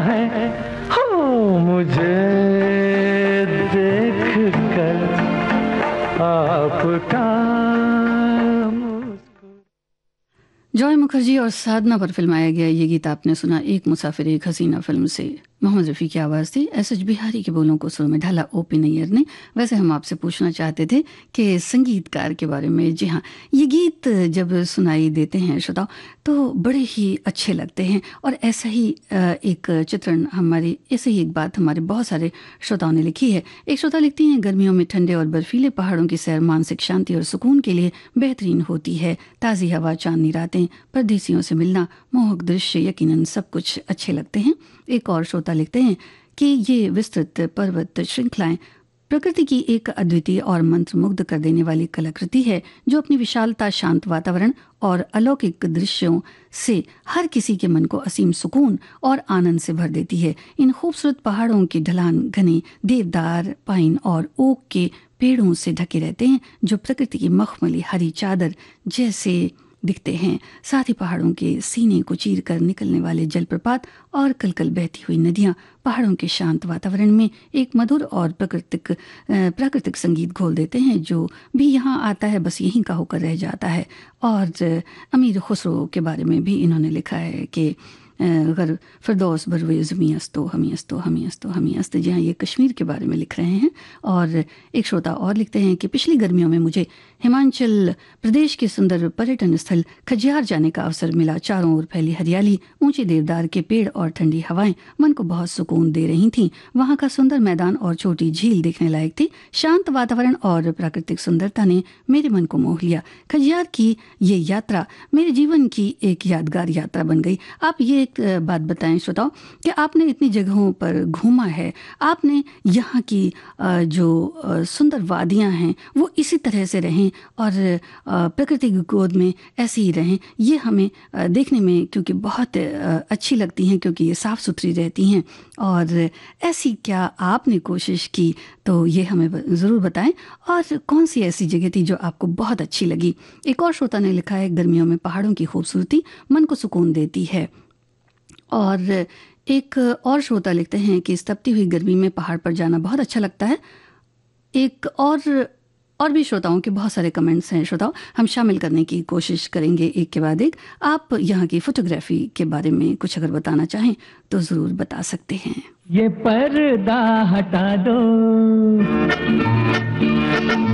है हो मुझे देख कर आपका जॉय मुखर्जी और साधना पर फिल्माया गया ये गीत आपने सुना एक मुसाफिर एक हसीना फिल्म से। मोहम्मद रफ़ी की आवाज़ थी। एस.एच. बिहारी के बोलों को सुर में ढाला ओ.पी. नैयर ने। वैसे हम आपसे पूछना चाहते थे कि संगीतकार के बारे में। जी हाँ, ये गीत जब सुनाई देते हैं श्रोताओं तो बड़े ही अच्छे लगते हैं। और ऐसा ही एक चित्रण हमारी, ऐसे ही एक बात हमारे बहुत सारे श्रोताओं ने लिखी है। एक श्रोता लिखती हैं, गर्मियों में ठंडे और बर्फीले पहाड़ों की सैर मानसिक शांति और सुकून के लिए बेहतरीन होती है। ताज़ी हवा, चांदनी रातें, परदेसियों से मिलना, मोहक दृश्य, यकीनन सब कुछ अच्छे लगते हैं। एक और श्रोता लिखते हैं कि ये विस्तृत पर्वत श्रृंखलाएं प्रकृति की एक अद्वितीय और मंत्रमुग्ध कर देने वाली कलाकृति है, जो अपनी विशालता, शांत वातावरण और अलौकिक दृश्यों से हर किसी के मन को असीम सुकून और आनंद से भर देती है। इन खूबसूरत पहाड़ों की ढलान घने देवदार, पाइन और ओक के पेड़ों से ढके रहते हैं, जो प्रकृति की मखमली हरी चादर जैसे दिखते हैं। साथ ही पहाड़ों के सीने को चीर कर निकलने वाले जलप्रपात और कलकल बहती हुई नदियां पहाड़ों के शांत वातावरण में एक मधुर और प्राकृतिक संगीत घोल देते हैं, जो भी यहाँ आता है बस यहीं का होकर रह जाता है। और अमीर खुसरो के बारे में भी इन्होंने लिखा है कि अगर फिरदौस बरवे ज़मी अस्तो हमी अस्तो हमी अस्तो हमी अस्त। जी हाँ, ये कश्मीर के बारे में लिख रहे हैं। और एक श्रोता और लिखते हैं कि पिछली गर्मियों में मुझे हिमाचल प्रदेश के सुंदर पर्यटन स्थल खजियार जाने का अवसर मिला। चारों ओर फैली हरियाली, ऊंचे देवदार के पेड़ और ठंडी हवाएं मन को बहुत सुकून दे रही थीं। वहां का सुंदर मैदान और छोटी झील देखने लायक थी। शांत वातावरण और प्राकृतिक सुंदरता ने मेरे मन को मोह लिया। खजियार की ये यात्रा मेरे जीवन की एक यादगार यात्रा बन गई। आप ये बात बताएं श्रोताओ कि आपने इतनी जगहों पर घूमा है, आपने यहाँ की जो सुंदर वादियाँ हैं वो इसी तरह से रहें और प्रकृति की गोद में ऐसे ही रहें। ये हमें देखने में क्योंकि बहुत अच्छी लगती हैं, क्योंकि ये साफ़ सुथरी रहती हैं। और ऐसी क्या आपने कोशिश की तो ये हमें ज़रूर बताएं। और कौन सी ऐसी जगह थी जो आपको बहुत अच्छी लगी। एक और श्रोता ने लिखा है, गर्मियों में पहाड़ों की खूबसूरती मन को सुकून देती है। और एक और श्रोता लिखते हैं कि इस तपती हुई गर्मी में पहाड़ पर जाना बहुत अच्छा लगता है। एक और भी श्रोताओं के बहुत सारे कमेंट्स हैं श्रोताओं, हम शामिल करने की कोशिश करेंगे एक के बाद एक। आप यहाँ की फोटोग्राफी के बारे में कुछ अगर बताना चाहें तो ज़रूर बता सकते हैं। ये पर्दा हटा दो।